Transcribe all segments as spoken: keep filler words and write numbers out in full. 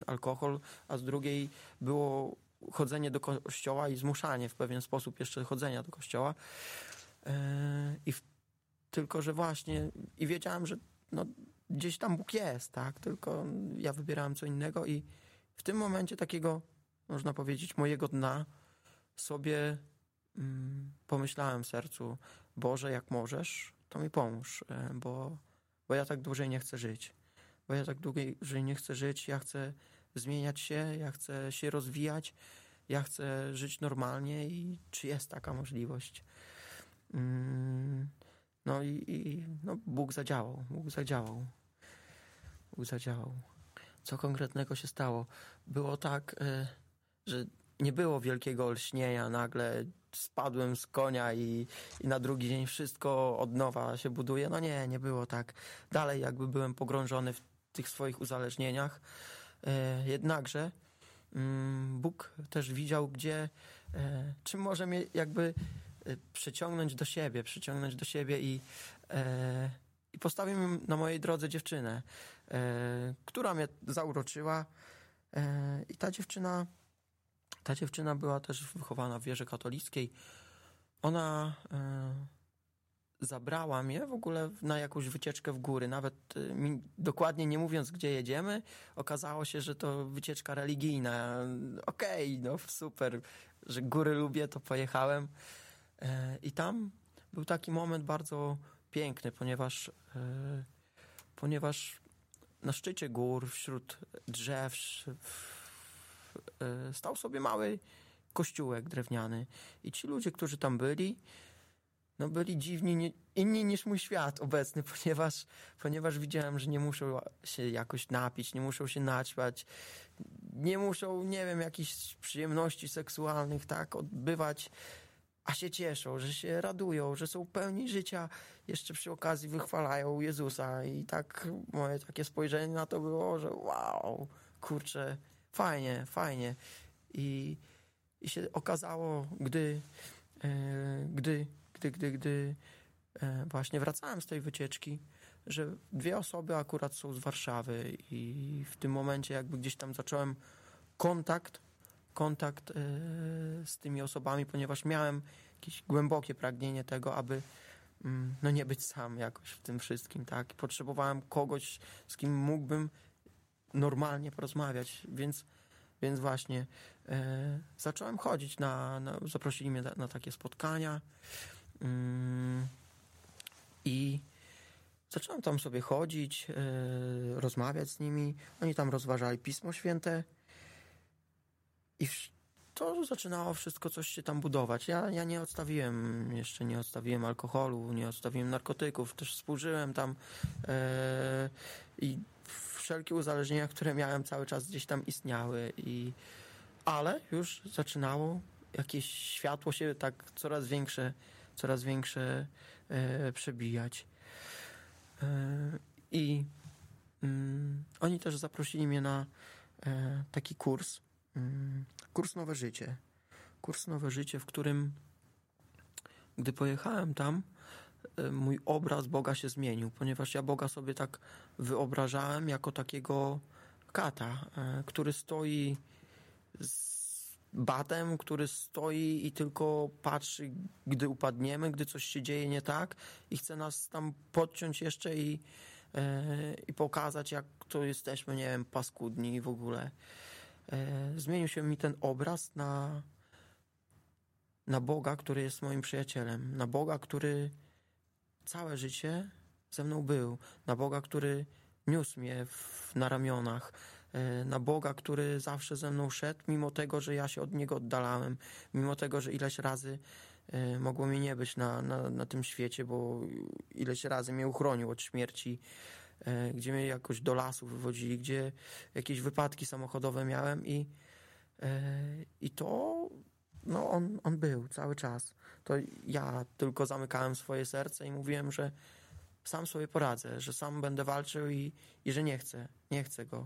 alkohol, a z drugiej było chodzenie do kościoła i zmuszanie w pewien sposób jeszcze chodzenia do kościoła. I w, tylko, że właśnie i wiedziałem, że no, gdzieś tam Bóg jest, tak? Tylko ja wybierałem co innego i w tym momencie takiego, można powiedzieć, mojego dna sobie mm, pomyślałem w sercu: Boże, jak możesz, to mi pomóż, bo, bo ja tak dłużej nie chcę żyć. Bo ja tak dłużej nie chcę żyć, ja chcę zmieniać się, ja chcę się rozwijać, ja chcę żyć normalnie i czy jest taka możliwość? Mm, no i, i no, Bóg zadziałał, Bóg zadziałał. Bóg zadziałał. Co konkretnego się stało? Było tak, że nie było wielkiego olśnienia, nagle spadłem z konia i, i na drugi dzień wszystko od nowa się buduje. No nie, nie było tak. Dalej jakby byłem pogrążony w tych swoich uzależnieniach. Jednakże Bóg też widział, gdzie, czym może mnie jakby przyciągnąć do siebie, przyciągnąć do siebie i, i postawił na mojej drodze dziewczynę, która mnie zauroczyła i ta dziewczyna ta dziewczyna była też wychowana w wierze katolickiej. Ona zabrała mnie w ogóle na jakąś wycieczkę w góry, nawet mi, dokładnie nie mówiąc, gdzie jedziemy, okazało się, że to wycieczka religijna. Okej, okay, no super, że góry lubię, to pojechałem. I tam był taki moment bardzo piękny, ponieważ, ponieważ na szczycie gór, wśród drzew, stał sobie mały kościółek drewniany. I ci ludzie, którzy tam byli, no byli dziwni, nie, inni niż mój świat obecny, ponieważ, ponieważ widziałem, że nie muszą się jakoś napić, nie muszą się naćpać, nie muszą, nie wiem, jakichś przyjemności seksualnych, tak, odbywać, a się cieszą, że się radują, że są pełni życia, jeszcze przy okazji wychwalają Jezusa. I tak moje takie spojrzenie na to było, że wow, kurczę, fajnie, fajnie. I, i się okazało, gdy, e, gdy, gdy, gdy, gdy e, właśnie wracałem z tej wycieczki, że dwie osoby akurat są z Warszawy i w tym momencie jakby gdzieś tam zacząłem kontakt, kontakt e, z tymi osobami, ponieważ miałem jakieś głębokie pragnienie tego, aby mm, no nie być sam jakoś w tym wszystkim, tak? Potrzebowałem kogoś, z kim mógłbym normalnie porozmawiać, więc, więc właśnie e, zacząłem chodzić na, na zaprosili mnie na, na takie spotkania mm, i zacząłem tam sobie chodzić, e, rozmawiać z nimi. Oni tam rozważali Pismo Święte i w, to zaczynało wszystko coś się tam budować. Ja, ja nie odstawiłem, jeszcze nie odstawiłem alkoholu, nie odstawiłem narkotyków, też współżyłem tam e, i wszelkie uzależnienia, które miałem, cały czas gdzieś tam istniały. I, ale już zaczynało jakieś światło się tak coraz większe, coraz większe e, przebijać. E, I mm, oni też zaprosili mnie na e, taki kurs, mm, kurs Nowe Życie. Kurs Nowe Życie, w którym gdy pojechałem tam, mój obraz Boga się zmienił, ponieważ ja Boga sobie tak wyobrażałem jako takiego kata, który stoi z batem, który stoi i tylko patrzy, gdy upadniemy, gdy coś się dzieje nie tak i chce nas tam podciąć jeszcze i, i pokazać, jak to jesteśmy, nie wiem, paskudni i w ogóle. Zmienił się mi ten obraz na, na Boga, który jest moim przyjacielem, na Boga, który całe życie ze mną był, na Boga, który niósł mnie w, na ramionach, na Boga, który zawsze ze mną szedł, mimo tego, że ja się od Niego oddalałem, mimo tego, że ileś razy mogło mnie nie być na, na, na tym świecie, bo ileś razy mnie uchronił od śmierci, gdzie mnie jakoś do lasu wywodzili, gdzie jakieś wypadki samochodowe miałem i, i to no on, on był cały czas. To ja tylko zamykałem swoje serce i mówiłem, że sam sobie poradzę, że sam będę walczył i, i że nie chcę, nie chcę go.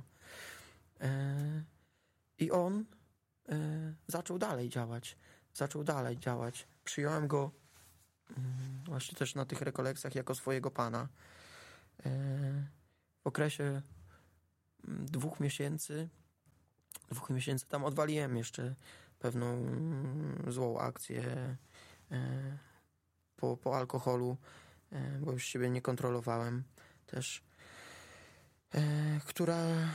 E, I on e, zaczął dalej działać. Zaczął dalej działać. Przyjąłem go mm, właśnie też na tych rekolekcjach jako swojego Pana. E, w okresie dwóch miesięcy dwóch miesięcy tam odwaliłem jeszcze pewną mm, złą akcję e, po, po alkoholu, e, bo już siebie nie kontrolowałem też, e, która e,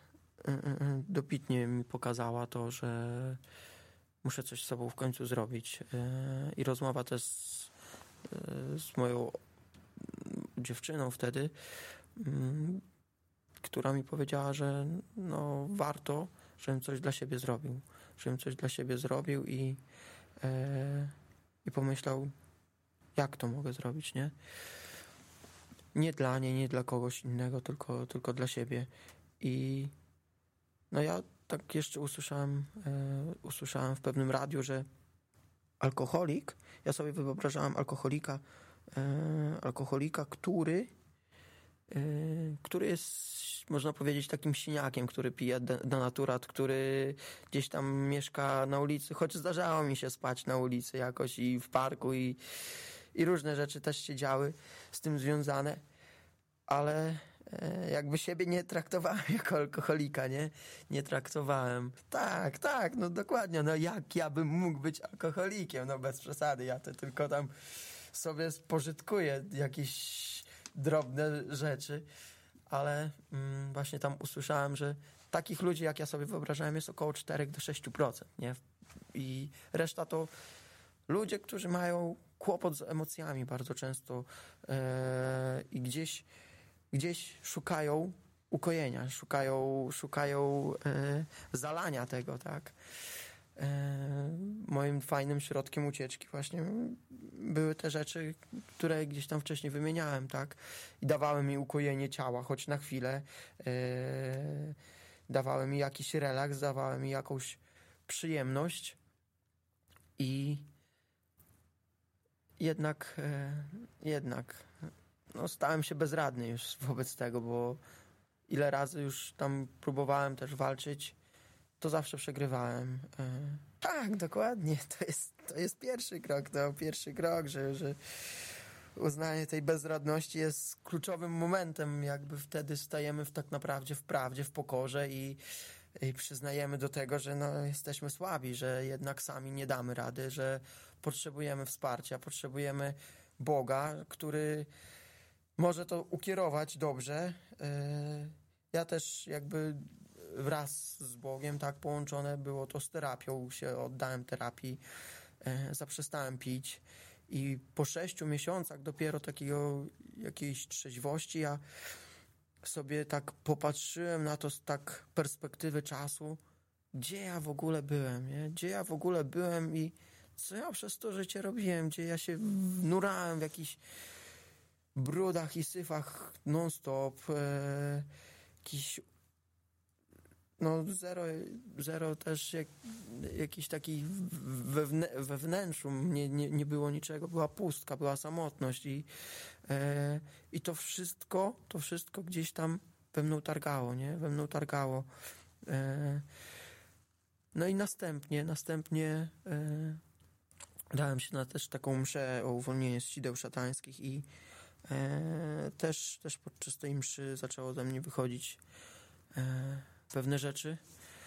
e, dobitnie mi pokazała to, że muszę coś z sobą w końcu zrobić. E, I rozmowa też z, e, z moją dziewczyną wtedy, m, która mi powiedziała, że no warto, żebym coś dla siebie zrobił. Żebym coś dla siebie zrobił i, e, i pomyślał, jak to mogę zrobić, nie? Nie dla niej, nie dla kogoś innego, tylko, tylko dla siebie. I no ja tak jeszcze usłyszałem, e, usłyszałem w pewnym radiu, że alkoholik, ja sobie wyobrażałem alkoholika, e, alkoholika, który Yy, który jest, można powiedzieć, takim siniakiem, który pije denaturat, który gdzieś tam mieszka na ulicy, choć zdarzało mi się spać na ulicy jakoś i w parku i, i różne rzeczy też się działy z tym związane, ale e, jakby siebie nie traktowałem jako alkoholika, nie? Nie traktowałem. Tak, tak, no dokładnie, no jak ja bym mógł być alkoholikiem, no bez przesady, ja to tylko tam sobie spożytkuję jakieś drobne rzeczy, ale mm, właśnie tam usłyszałem, że takich ludzi, jak ja sobie wyobrażałem, jest około cztery do sześciu procent, nie? I reszta to ludzie, którzy mają kłopot z emocjami bardzo często e, i gdzieś, gdzieś szukają ukojenia, szukają, szukają e, zalania tego, tak? E, moim fajnym środkiem ucieczki właśnie były te rzeczy, które gdzieś tam wcześniej wymieniałem, tak? I dawały mi ukojenie ciała, choć na chwilę. E, dawały mi jakiś relaks, dawały mi jakąś przyjemność i jednak, e, jednak no, stałem się bezradny już wobec tego, bo ile razy już tam próbowałem też walczyć, to zawsze przegrywałem. Tak, dokładnie. To jest, to jest pierwszy krok. To pierwszy krok, że, że uznanie tej bezradności jest kluczowym momentem. Jakby wtedy stajemy w, tak naprawdę w prawdzie, w pokorze i, i przyznajemy do tego, że no, jesteśmy słabi, że jednak sami nie damy rady, że potrzebujemy wsparcia, potrzebujemy Boga, który może to ukierować dobrze. Ja też jakby wraz z Bogiem tak połączone było to z terapią, się oddałem terapii, e, zaprzestałem pić i po sześciu miesiącach dopiero takiego jakiejś trzeźwości ja sobie tak popatrzyłem na to z tak perspektywy czasu, gdzie ja w ogóle byłem, nie? Gdzie ja w ogóle byłem i co ja przez to życie robiłem, gdzie ja się nurałem w jakichś brudach i syfach non-stop, e, jakiś no zero, zero też jak, jakiś taki wewnę, we wnętrzu nie, nie, nie było niczego, była pustka, była samotność i, e, i to wszystko, to wszystko gdzieś tam we mną targało, nie? We mną targało. E, no i następnie, następnie e, dałem się na też taką mszę o uwolnienie z sideł szatańskich i e, też, też podczas tej mszy zaczęło ze mnie wychodzić e, pewne rzeczy,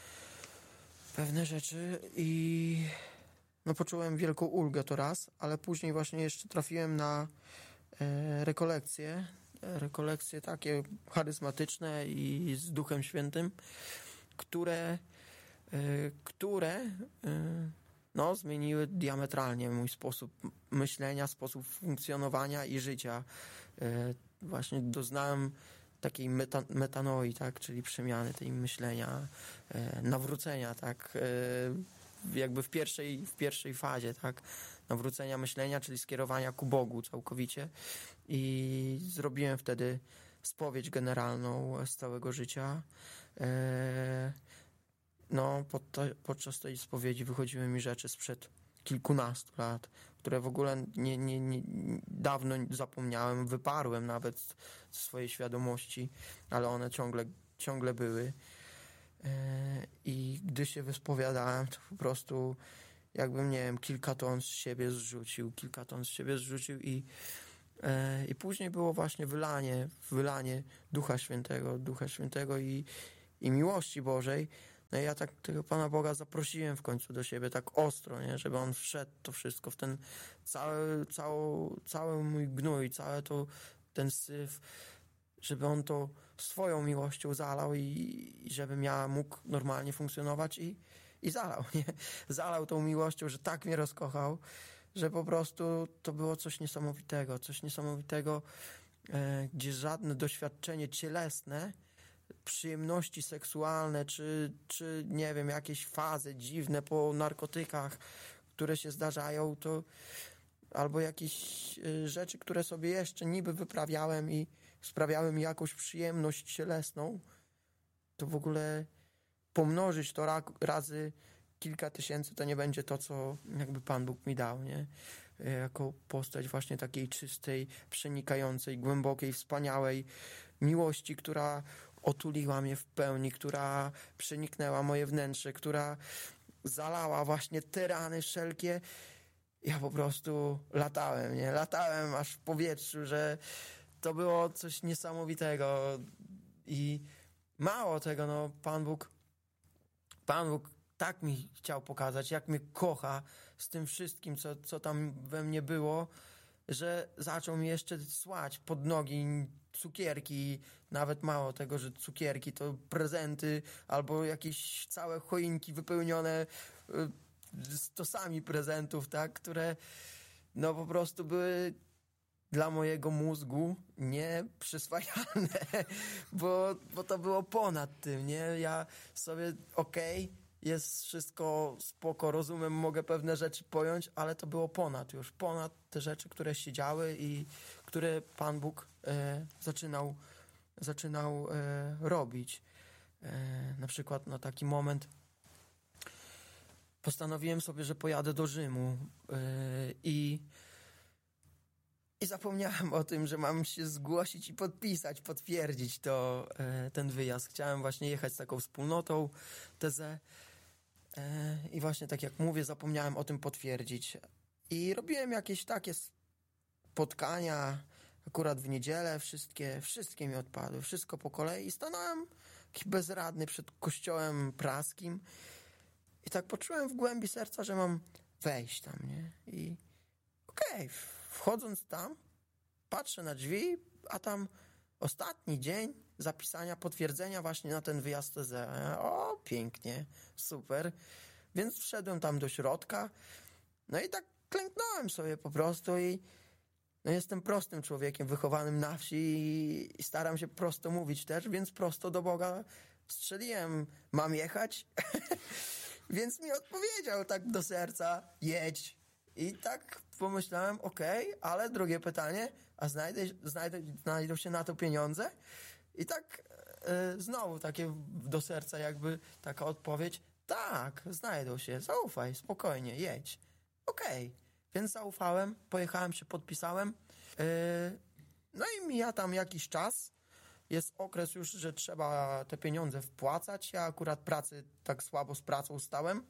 pewne rzeczy i no poczułem wielką ulgę to raz, ale później właśnie jeszcze trafiłem na e, rekolekcje, e, rekolekcje takie charyzmatyczne i z Duchem Świętym, które, e, które e, no zmieniły diametralnie mój sposób myślenia, sposób funkcjonowania i życia. E, właśnie doznałem takiej meta, metanoi, tak, czyli przemiany tej myślenia, e, nawrócenia, tak, e, jakby w pierwszej, w pierwszej fazie, tak, nawrócenia myślenia, czyli skierowania ku Bogu całkowicie i zrobiłem wtedy spowiedź generalną z całego życia. E, no, pod to, podczas tej spowiedzi wychodziły mi rzeczy sprzed kilkunastu lat, które w ogóle nie, nie, nie, dawno zapomniałem, wyparłem nawet z swojej świadomości, ale one ciągle, ciągle były. I gdy się wyspowiadałem, to po prostu jakbym, nie wiem, kilka ton z siebie zrzucił, kilka ton z siebie zrzucił i, i później było właśnie wylanie, wylanie Ducha Świętego, Ducha Świętego i, i miłości Bożej No i ja tak tego Pana Boga zaprosiłem w końcu do siebie tak ostro, nie? Żeby on wszedł to wszystko w ten cały, cały, cały mój gnój, całe to, ten syf, żeby on to swoją miłością zalał i, i żebym ja mógł normalnie funkcjonować i, i zalał, nie? Zalał tą miłością, że tak mnie rozkochał, że po prostu to było coś niesamowitego, coś niesamowitego, e, gdzie żadne doświadczenie cielesne, przyjemności seksualne, czy, czy nie wiem, jakieś fazy dziwne po narkotykach, które się zdarzają, to albo jakieś y, rzeczy, które sobie jeszcze niby wyprawiałem i sprawiały mi jakąś przyjemność cielesną, to w ogóle pomnożyć to ra razy kilka tysięcy, to nie będzie to, co jakby Pan Bóg mi dał, nie? Jako postać właśnie takiej czystej, przenikającej, głębokiej, wspaniałej miłości, która otuliła mnie w pełni, która przeniknęła moje wnętrze, która zalała właśnie te rany wszelkie. Ja po prostu latałem, nie? Latałem aż w powietrzu, że to było coś niesamowitego i mało tego, no Pan Bóg, Pan Bóg tak mi chciał pokazać, jak mnie kocha z tym wszystkim, co, co tam we mnie było, że zaczął mi jeszcze słać pod nogi cukierki, nawet mało tego, że cukierki to prezenty albo jakieś całe choinki wypełnione stosami prezentów, tak, które no po prostu były dla mojego mózgu nieprzyswajalne, bo, bo to było ponad tym, nie? Ja sobie, okej, okay, jest wszystko spoko, rozumiem, mogę pewne rzeczy pojąć, ale to było ponad już, ponad te rzeczy, które się działy i które Pan Bóg e, zaczynał, zaczynał e, robić. E, na przykład no taki moment, postanowiłem sobie, że pojadę do Rzymu yy, i, i zapomniałem o tym, że mam się zgłosić i podpisać, potwierdzić to, yy, ten wyjazd. Chciałem właśnie jechać z taką wspólnotą T Z yy, i właśnie tak jak mówię, zapomniałem o tym potwierdzić. I robiłem jakieś takie spotkania, akurat w niedzielę, wszystkie, wszystkie mi odpadły, wszystko po kolei i stanąłem taki bezradny przed kościołem praskim. I tak poczułem w głębi serca, że mam wejść tam, nie? I okej, okay, wchodząc tam, patrzę na drzwi, a tam ostatni dzień zapisania, potwierdzenia właśnie na ten wyjazd T Z. O, pięknie, super. Więc wszedłem tam do środka, no i tak klęknąłem sobie po prostu i no jestem prostym człowiekiem, wychowanym na wsi i, i staram się prosto mówić też, więc prosto do Boga strzeliłem, mam jechać? Więc mi odpowiedział tak do serca, jedź. I tak pomyślałem, okej, okay, ale drugie pytanie, a znajdę, znajdę, znajdą się na to pieniądze? I tak e, znowu takie do serca jakby taka odpowiedź, tak, znajdą się, zaufaj, spokojnie, jedź. Okej, okay. Więc zaufałem, pojechałem się, podpisałem. E, no i mija tam jakiś czas. Jest okres już, że trzeba te pieniądze wpłacać. Ja akurat pracy tak słabo z pracą stałem.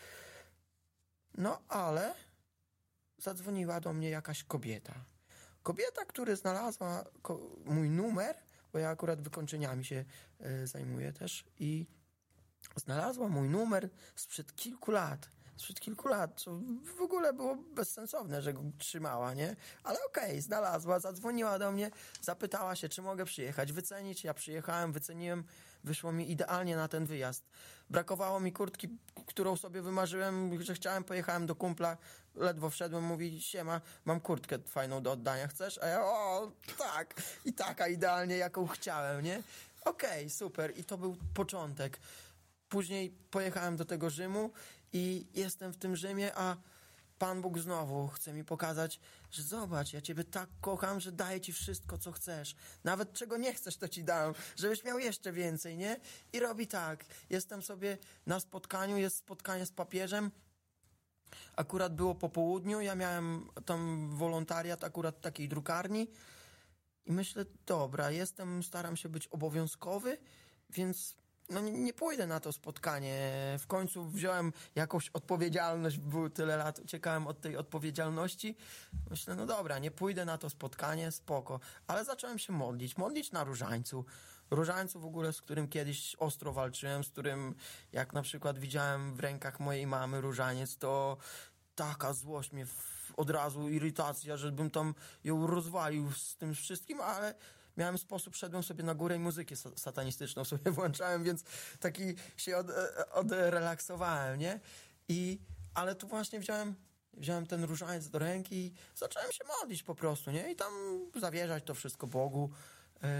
No ale zadzwoniła do mnie jakaś kobieta. Kobieta, która znalazła mój numer, bo ja akurat wykończeniami się y, zajmuję też i znalazła mój numer sprzed kilku lat. Sprzed kilku lat, co w ogóle było bezsensowne, że go trzymała, nie? Ale okej, okay, znalazła, zadzwoniła do mnie, zapytała się, czy mogę przyjechać, wycenić. Ja przyjechałem, wyceniłem, wyszło mi idealnie na ten wyjazd. Brakowało mi kurtki, którą sobie wymarzyłem, że chciałem, pojechałem do kumpla, ledwo wszedłem, mówi, siema, mam kurtkę fajną do oddania, chcesz? A ja, o, tak, i taka idealnie, jaką chciałem, nie? Okej, okay, super, i to był początek. Później pojechałem do tego Rzymu i jestem w tym Rzymie, a Pan Bóg znowu chce mi pokazać, że zobacz, ja Ciebie tak kocham, że daję Ci wszystko, co chcesz. Nawet czego nie chcesz, to Ci dam, żebyś miał jeszcze więcej, nie? I robi tak. Jestem sobie na spotkaniu, jest spotkanie z papieżem. Akurat było po południu, ja miałem tam wolontariat akurat w takiej drukarni i myślę, dobra, jestem, staram się być obowiązkowy, więc no nie, nie pójdę na to spotkanie. W końcu wziąłem jakąś odpowiedzialność, było tyle lat, uciekałem od tej odpowiedzialności. Myślę, no dobra, nie pójdę na to spotkanie, spoko. Ale zacząłem się modlić, modlić na różańcu. różańcu w ogóle, z którym kiedyś ostro walczyłem, z którym jak na przykład widziałem w rękach mojej mamy różaniec, to taka złość mnie w, od razu, irytacja, żebym tam ją rozwalił z tym wszystkim, ale miałem sposób, szedłem sobie na górę i muzykę satanistyczną sobie włączałem, więc taki się od, odrelaksowałem, nie? I, ale tu właśnie wziąłem, wziąłem ten różaniec do ręki i zacząłem się modlić po prostu, nie? I tam zawierzać to wszystko Bogu. Yy,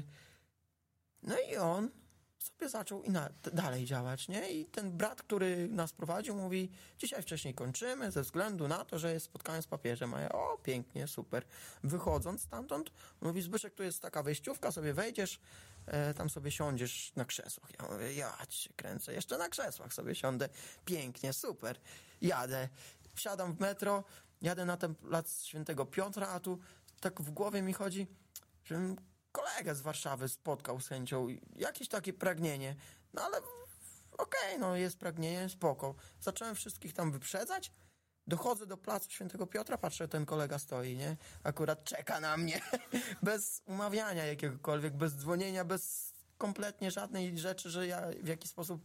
no i on sobie zaczął i na, dalej działać, nie? I ten brat, który nas prowadził, mówi, dzisiaj wcześniej kończymy ze względu na to, że jest spotkanie z papieżem. A ja, o, pięknie, super. Wychodząc stamtąd, mówi, Zbyszek, tu jest taka wejściówka, sobie wejdziesz, e, tam sobie siądziesz na krzesłach. Ja mówię, ja cię kręcę, jeszcze na krzesłach sobie siądę. Pięknie, super. Jadę, wsiadam w metro, jadę na ten plac Świętego Piotra, a tu tak w głowie mi chodzi, żebym kolegę z Warszawy spotkał z chęcią, jakieś takie pragnienie, no ale okej, okay, no jest pragnienie, spoko. Zacząłem wszystkich tam wyprzedzać, dochodzę do placu Świętego Piotra, patrzę, ten kolega stoi, nie? Akurat czeka na mnie, bez umawiania jakiegokolwiek, bez dzwonienia, bez kompletnie żadnej rzeczy, że ja w jakiś sposób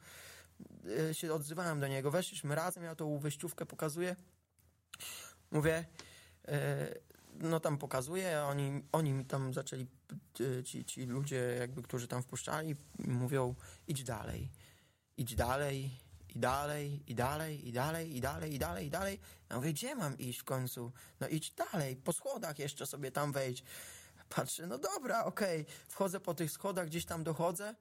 y, się odzywałem do niego. Weszliśmy razem, ja tą wejściówkę pokazuję, mówię, y, no tam pokazuję, oni, oni mi tam zaczęli, ci, ci ludzie jakby, którzy tam wpuszczali, mówią, idź dalej, idź dalej, i dalej, i dalej, i dalej, i dalej, i dalej, i dalej. Ja mówię, gdzie mam iść w końcu? No idź dalej, po schodach jeszcze sobie tam wejdź. Patrzę, no dobra, okej, okay. Wchodzę po tych schodach, gdzieś tam dochodzę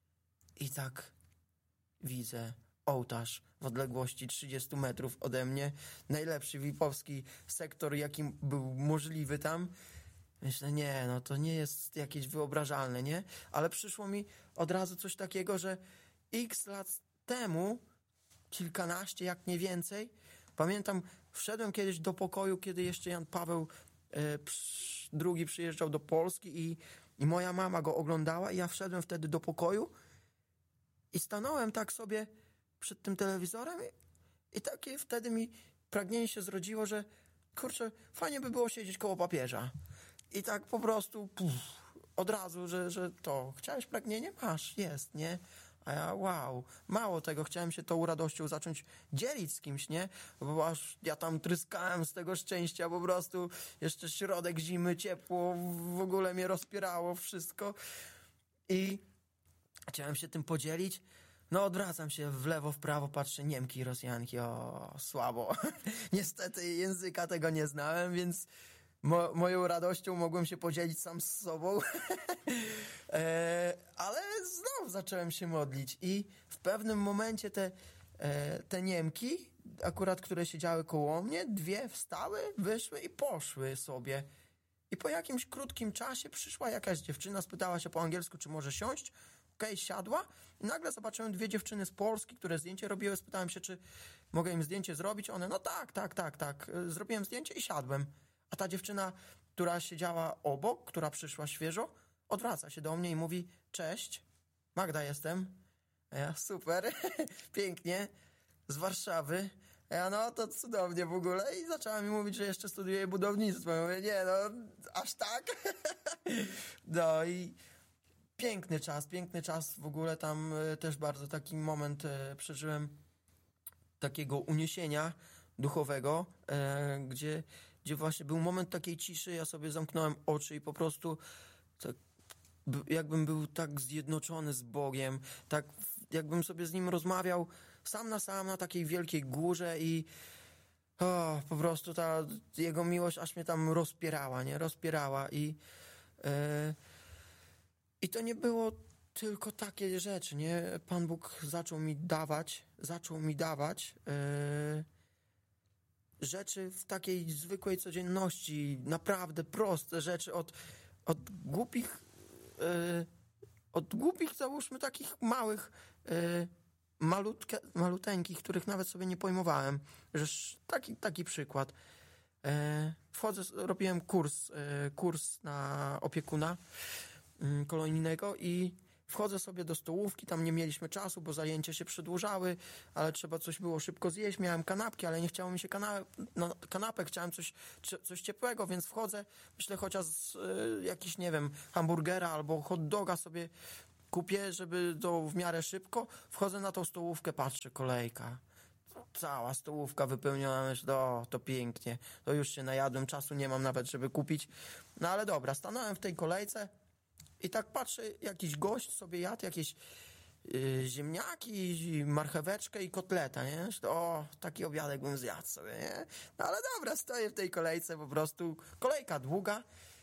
i tak widzę ołtarz w odległości trzydzieści metrów ode mnie. Najlepszy wipowski sektor, jaki był możliwy tam. Myślę, nie, no to nie jest jakieś wyobrażalne, nie? Ale przyszło mi od razu coś takiego, że x lat temu, kilkanaście, jak nie więcej, pamiętam, wszedłem kiedyś do pokoju, kiedy jeszcze Jan Paweł e, przy, drugi przyjeżdżał do Polski i, i moja mama go oglądała i ja wszedłem wtedy do pokoju i stanąłem tak sobie przed tym telewizorem i, i takie wtedy mi pragnienie się zrodziło, że kurczę, fajnie by było siedzieć koło papieża. I tak po prostu puf, od razu, że, że to, chciałeś pragnienie? Masz, jest, nie? A ja, wow, mało tego, chciałem się tą radością zacząć dzielić z kimś, nie? Bo aż ja tam tryskałem z tego szczęścia, po prostu jeszcze środek zimy, ciepło, w ogóle mnie rozpierało wszystko i chciałem się tym podzielić. No odwracam się w lewo, w prawo, patrzę, Niemki, Rosjanki, o, słabo. Niestety języka tego nie znałem, więc mo- moją radością mogłem się podzielić sam z sobą. e, ale znowu zacząłem się modlić i w pewnym momencie te, e, te Niemki, akurat które siedziały koło mnie, dwie wstały, wyszły i poszły sobie. I po jakimś krótkim czasie przyszła jakaś dziewczyna, spytała się po angielsku, czy może siąść. Okej, okay, siadła i nagle zobaczyłem dwie dziewczyny z Polski, które zdjęcie robiły. Spytałem się, czy mogę im zdjęcie zrobić. One, no tak, tak, tak, tak. Zrobiłem zdjęcie i siadłem. A ta dziewczyna, która siedziała obok, która przyszła świeżo, odwraca się do mnie i mówi, cześć, Magda jestem. A ja, super, pięknie, z Warszawy. A ja, no to cudownie w ogóle. I zaczęła mi mówić, że jeszcze studiuje budownictwo. Ja mówię, nie, no, aż tak? No i piękny czas, piękny czas w ogóle tam y, też bardzo taki moment y, przeżyłem takiego uniesienia duchowego, y, gdzie, gdzie właśnie był moment takiej ciszy, ja sobie zamknąłem oczy i po prostu tak, b- jakbym był tak zjednoczony z Bogiem, tak jakbym sobie z Nim rozmawiał sam na sam na takiej wielkiej górze i o, po prostu ta Jego miłość aż mnie tam rozpierała, nie? Rozpierała i y, I to nie było tylko takie rzeczy, nie? Pan Bóg zaczął mi dawać, zaczął mi dawać yy, rzeczy w takiej zwykłej codzienności, naprawdę proste rzeczy od, od głupich, yy, od głupich, załóżmy, takich małych, yy, malutke, maluteńkich, których nawet sobie nie pojmowałem. Że taki, taki przykład. Yy, wchodzę, robiłem kurs, yy, kurs na opiekuna kolonijnego i wchodzę sobie do stołówki, tam nie mieliśmy czasu, bo zajęcia się przedłużały, ale trzeba coś było szybko zjeść, miałem kanapki, ale nie chciało mi się kana- no, kanapek, chciałem coś, coś ciepłego, więc wchodzę, myślę chociaż y, jakiś, nie wiem, hamburgera albo hot doga sobie kupię, żeby to w miarę szybko, wchodzę na tą stołówkę, patrzę, kolejka. Cała stołówka wypełniona, myślę, o, to pięknie, to już się najadłem, czasu nie mam nawet, żeby kupić. No ale dobra, stanąłem w tej kolejce i tak patrzę, jakiś gość sobie jadł jakieś yy, ziemniaki, marcheweczkę i kotleta, nie? Myślę, o, taki obiadek bym zjadł sobie, nie? No ale dobra, stoję w tej kolejce po prostu, kolejka długa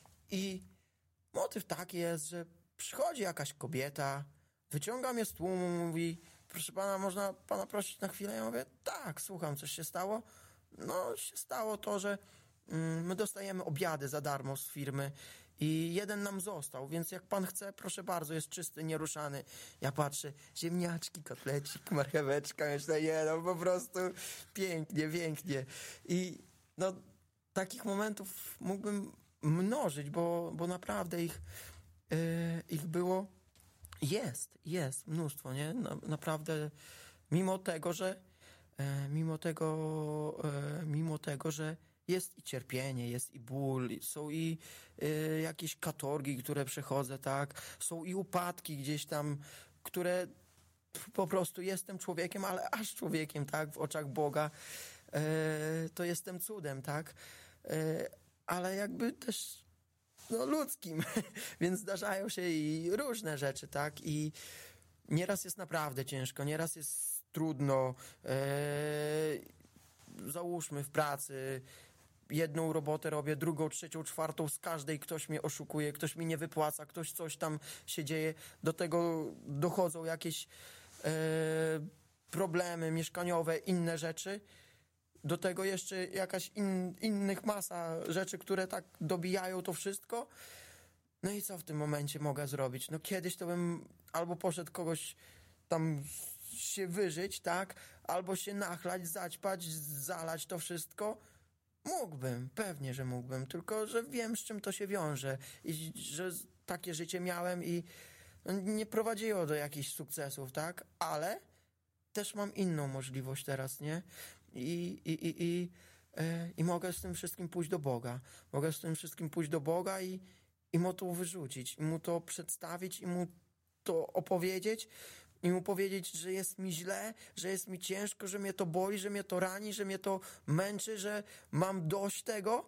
i motyw taki jest, że przychodzi jakaś kobieta, wyciąga mnie z tłumu, mówi, proszę pana, można pana prosić na chwilę? Ja mówię, tak, słucham, coś się stało? No, się stało to, że mm, my dostajemy obiady za darmo z firmy i jeden nam został, więc jak pan chce, proszę bardzo, jest czysty, nieruszany. Ja patrzę, ziemniaczki, kotlecik, marcheweczka, myślę, nie, no po prostu pięknie, pięknie. I no, takich momentów mógłbym mnożyć, bo, bo naprawdę ich, yy, ich było, jest, jest mnóstwo, nie? Na, naprawdę, mimo tego, że e, mimo tego, e, mimo tego, że jest i cierpienie, jest i ból, są i e, jakieś katorgi, które przechodzę, tak? Są i upadki gdzieś tam, które po prostu jestem człowiekiem, ale aż człowiekiem, tak? W oczach Boga. E, to jestem cudem, tak? E, ale jakby też no, ludzkim, więc zdarzają się i różne rzeczy, tak? I nieraz jest naprawdę ciężko, nieraz jest trudno. Eee, załóżmy w pracy jedną robotę robię, drugą, trzecią, czwartą, z każdej ktoś mnie oszukuje, ktoś mi nie wypłaca, ktoś coś tam się dzieje. Do tego dochodzą jakieś eee, problemy mieszkaniowe, inne rzeczy. Do tego jeszcze jakaś in, innych masa rzeczy, które tak dobijają to wszystko. No i co w tym momencie mogę zrobić? No kiedyś to bym albo poszedł kogoś tam się wyżyć, tak? Albo się nachlać, zaćpać, zalać to wszystko. Mógłbym, pewnie, że mógłbym, tylko że wiem, z czym to się wiąże i że takie życie miałem i no, nie prowadziło do jakichś sukcesów, tak? Ale też mam inną możliwość teraz, nie? I, i, i, i, e, i mogę z tym wszystkim pójść do Boga. Mogę z tym wszystkim pójść do Boga i, i mu to wyrzucić, i mu to przedstawić, i mu to opowiedzieć, i mu powiedzieć, że jest mi źle, że jest mi ciężko, że mnie to boli, że mnie to rani, że mnie to męczy, że mam dość tego.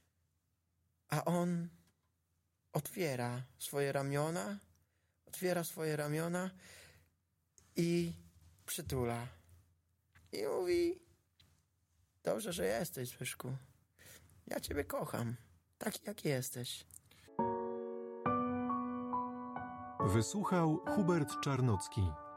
A on otwiera swoje ramiona, otwiera swoje ramiona i przytula. I mówi, dobrze, że jesteś, Zbyszku. Ja ciebie kocham, taki jak jesteś. Wysłuchał Hubert Czarnocki.